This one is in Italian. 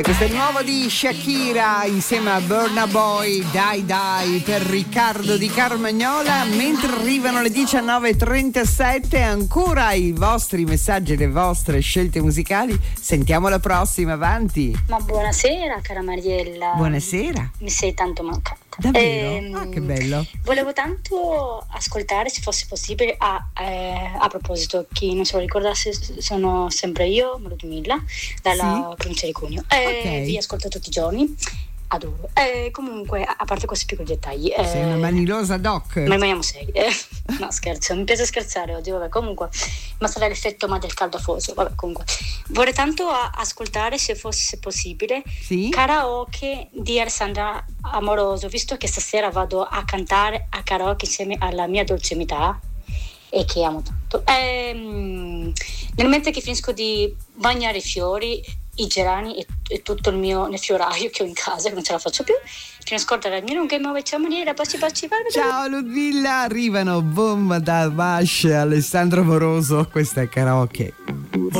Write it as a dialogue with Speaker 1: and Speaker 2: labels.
Speaker 1: E questo è il nuovo di Shakira insieme a Burna Boy, Dai Dai, per Riccardo di Carmagnola. Mentre arrivano le 19:37, ancora i vostri messaggi e le vostre scelte musicali. Sentiamo la prossima, avanti.
Speaker 2: Ma buonasera cara Mariella.
Speaker 1: Buonasera.
Speaker 2: Mi sei tanto mancata.
Speaker 1: Davvero? Che bello.
Speaker 2: Volevo tanto ascoltare, se fosse possibile, a proposito, chi non se lo ricordasse, sono sempre io, Ludmilla, dalla provincia di Cuneo. Vi ascolto tutti i giorni, adoro. Comunque, a parte questi piccoli dettagli,
Speaker 1: sei una manilosa doc.
Speaker 2: Ma rimaniamo seri. No, scherzo, mi piace scherzare oggi, vabbè, comunque, ma sarà l'effetto ma del caldafoso, vabbè, comunque. Vorrei tanto ascoltare, se fosse possibile, karaoke di Alessandra Amoroso, visto che stasera vado a cantare a karaoke insieme alla mia dolce metà e che amo tanto. Nel mentre che finisco di bagnare i fiori, i gerani e tutto il mio nefioraio che ho in casa, che non ce la faccio più, fino a scordare la mia lunga e nuova Maniera, baci.
Speaker 1: Ciao Ludmilla, arrivano Bomba da Bash, Alessandro Amoroso, questa è karaoke.